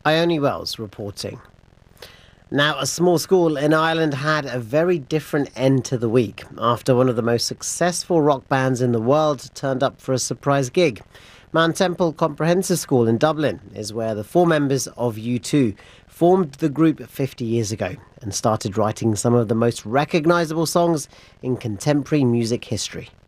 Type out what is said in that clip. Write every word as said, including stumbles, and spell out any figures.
Ione Wells reporting. Now, a small school in Ireland had a very different end to the week after one of the most successful rock bands in the world turned up for a surprise gig. Mount Temple Comprehensive School in Dublin is where the four members of U two formed the group fifty years ago and started writing some of the most recognisable songs in contemporary music history.